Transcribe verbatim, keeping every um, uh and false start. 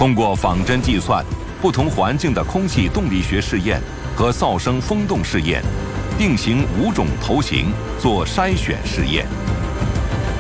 通过仿真计算不同环境的空气动力学试验和噪声风洞试验，并行五种头型做筛选试验。